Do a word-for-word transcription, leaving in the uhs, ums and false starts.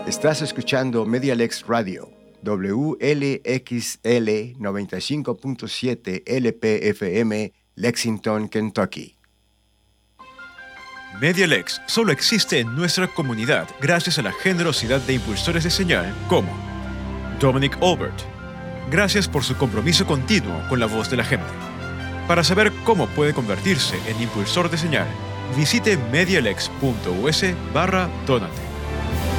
Estás escuchando Medialex Radio, W L X L noventa y cinco punto siete L P F M, Lexington, Kentucky. Medialex solo existe en nuestra comunidad gracias a la generosidad de impulsores de señal como Dominic Albert. Gracias por su compromiso continuo con la voz de la gente. Para saber cómo puede convertirse en impulsor de señal, visite medialex punto u s barra donate.